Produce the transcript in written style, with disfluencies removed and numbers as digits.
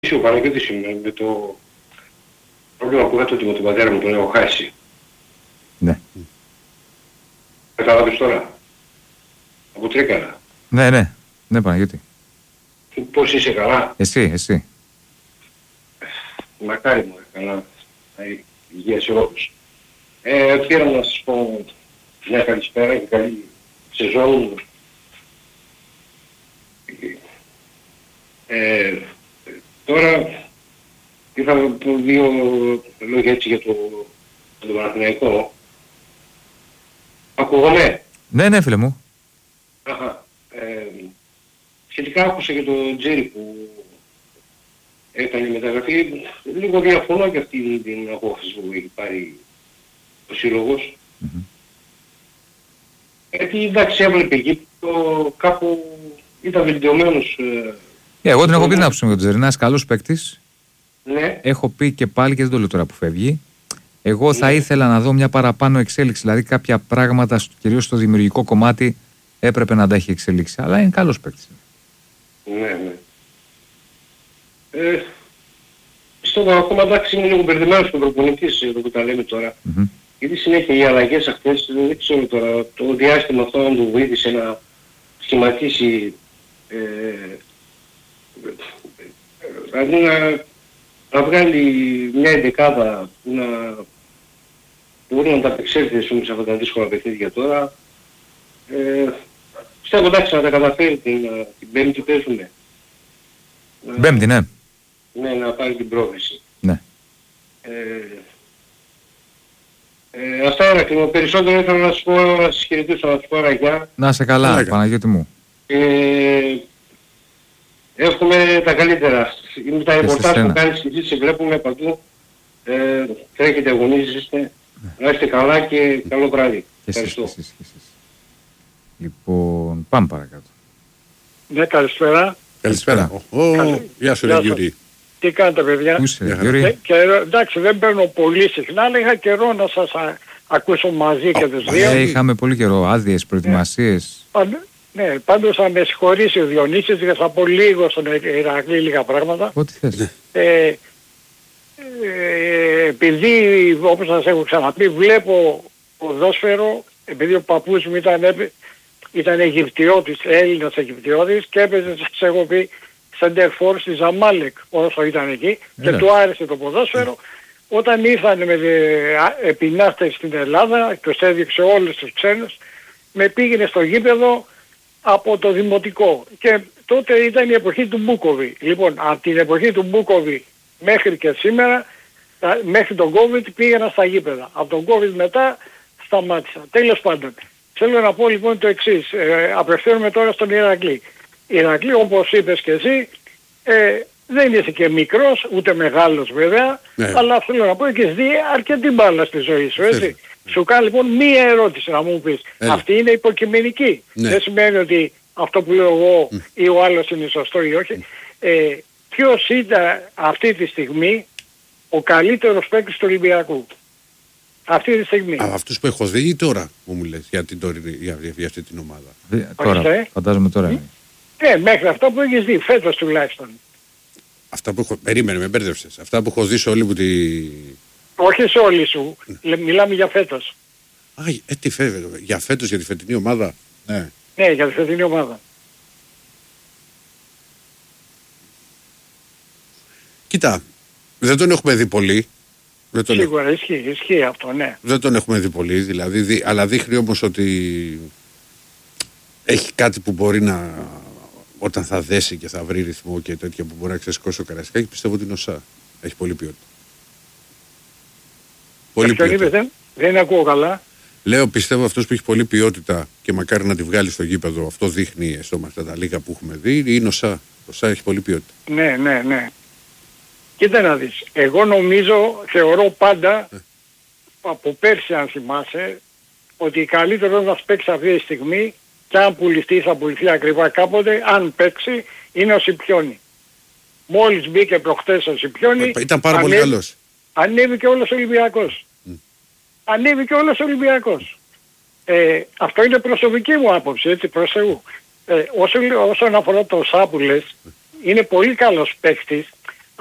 ο Παναγιώτης με το πρόβλημα που είχα ότι με τον πατέρα μου τον έχω χάσει. Ναι. Κατάλαβες τώρα. Από Τρίκαλα. Ναι Παναγιώτη. Πώς είσαι, καλά? Εσύ. Μακάρι μου, καλά. Υγεία σε όλους. Θέλω να σας πω μια καλησπέρα και καλή σεζόν. Τώρα είχαμε δύο λόγια έτσι για το Παναθηναϊκό. Ακούγομαι? Ναι φίλε μου. Αχα. Σχετικά άκουσα για τον Τζέρι που έκανε μεταγραφή. Λίγο διαφωνώ και αυτή την απόφαση που έχει πάρει ο σύλλογος. Γιατί εντάξει έβλεπε εκεί κάπου ήταν βελτιωμένος. Εγώ την έχω πει την άποψη με τον Τζέρι, ένας καλός παίκτης. Ναι. Έχω πει και πάλι και δεν το λέω τώρα που φεύγει. Εγώ θα ήθελα να δω μια παραπάνω εξέλιξη. Δηλαδή κάποια πράγματα, κυρίως στο δημιουργικό κομμάτι, έπρεπε να τα έχει εξελίξει. Αλλά είναι καλός παίκτης. Ναι. Πιστεύω ακόμα εντάξει είναι λίγο μπερδεμένος τον προπονητής εδώ που τα λέμε τώρα. Γιατί συνέχεια οι αλλαγές αυτές, δεν ξέρω τώρα, το διάστημα αυτό αν του βοήθησε να σχηματίσει, δηλαδή να βγάλει μια εντεκάδα που να μπορεί να τα απεξέλθει σε αυτά τα δύσκολα παιχνίδια τώρα. Πιστεύω εντάξει να τα καταφέρει την Πέμπτη παίζουμε. Πέμπτη, ναι. Ναι, να πάρει την πρόθεση. Ναι. Αυτά είναι κλίμα. Περισσότερο ήθελα να σας πω, να σας χαιρετήσω, να σας πω αγιά. Να είσαι καλά, Παναγιώτη μου. Εύχομαι τα καλύτερα. Είναι τα ρεπορτάζ που κάνεις και εσείς, σε βλέπουμε παντού. Τρέχετε, αγωνίζεστε. Να είστε καλά και καλό βράδυ. Ευχαριστώ. Εσείς. Λοιπόν, πάμε παρακάτω. Ναι, καλησπέρα. Καλησπέρα. Γεια σου, Γιούρι. Τι κάνετε, παιδιά? Πού είσαι, Γιούρι? Εντάξει, δεν παίρνω πολύ συχνά, αλλά είχα καιρό να σας ακούσω μαζί και τους δύο. Είχαμε πολύ καιρό, άδειες, προετοιμασίες. Ναι, πάντως θα με συγχωρήσει ο Διονύσης, γιατί θα πω λίγο στον Ηρακλή λίγα πράγματα. Ό,τι θες. Επειδή, όπως σας έχω ξαναπεί, βλέπω ποδόσφαιρο, επειδή ο παππούς μου ήταν Αιγυπτιώτης, Έλληνας Αιγυπτιώτης και έπαιζε, σας έχω πει, σεντερφόρ στη Ζαμάλεκ όσο ήταν εκεί και του άρεσε το ποδόσφαιρο. Όταν ήρθαν με επινάστες στην Ελλάδα, τους έδειξε όλους τους ξένους, με πήγαινε στο γήπεδο από το δημοτικό και τότε ήταν η εποχή του Μπούκοβι. Λοιπόν, από την εποχή του Μπούκοβι μέχρι και σήμερα, μέχρι τον COVID πήγαινα στα γήπεδα. Από τον COVID μετά σταμάτησα. Τέλος πάντων, θέλω να πω λοιπόν το εξής. Απευθύνομαι τώρα στον Ηρακλή. Ηρακλή, όπως είπες και εσύ, δεν είσαι και μικρός, ούτε μεγάλος βέβαια, αλλά θέλω να πω έχεις δει αρκετή μπάλα στη ζωή σου, έτσι. Σου κάνω λοιπόν μία ερώτηση να μου πεις. Αυτή είναι υποκειμενική. Δεν σημαίνει ότι αυτό που λέω εγώ ή ο άλλος είναι σωστό ή όχι. Ποιος ήταν αυτή τη στιγμή ο καλύτερος παίκτης του Ολυμπιακού? Αυτή τη στιγμή. Αυτούς που έχω δει ή τώρα που μου λες για αυτή την ομάδα? Τώρα, φαντάζομαι τώρα είναι. Μέχρι αυτό που έχεις δει, φέτος τουλάχιστον. Αυτά που έχω... Περίμενε, με μπέρδευσες. Αυτά που έχω δει σε όλη μου τη... Όχι σε όλη σου. Μιλάμε για φέτος. Τι φεύγει, για φέτος, για τη φετινή ομάδα. Ναι, για τη φετινή ομάδα. Κοίτα, δεν τον έχουμε δει πολύ. Σίγουρα ισχύει αυτό, ναι. Δεν τον έχουμε δει πολύ, δηλαδή, αλλά δείχνει όμως ότι έχει κάτι που μπορεί να... Όταν θα δέσει και θα βρει ρυθμό και τέτοια που μπορεί να ξεσκώσει ο Καραϊσκάκης, πιστεύω ότι είναι ο ΣΑ. Έχει πολύ ποιότητα. Πολύ ποιότητα. Δεν ακούω καλά. Λέω, πιστεύω αυτός που έχει πολλή ποιότητα και μακάρι να τη βγάλει στο γήπεδο, αυτό δείχνει με αυτά τα λίγα που έχουμε δει, είναι ο ΣΑ. Ο ΣΑ έχει πολλή ποιότητα. Ναι. Κοίτα να δεις. Εγώ νομίζω, θεωρώ πάντα, από πέρσι αν θυμάσαι, ότι καλύτερος να παίξει αυτή τη στιγμή και αν πουληθεί θα πουληθεί ακριβά κάποτε, αν παίξει, είναι ο Σιπιόνι. Μόλις μπήκε προχτές ο Σιπιόνι, ήταν πάρα πολύ καλός. Ανέβηκε όλος ο Ολυμπιακός. Ανέβηκε όλος ο Ολυμπιακός. Αυτό είναι προσωπική μου άποψη, έτσι, προς Θεού. Όσον αφορά το Σά που λες, είναι πολύ καλός παίκτης,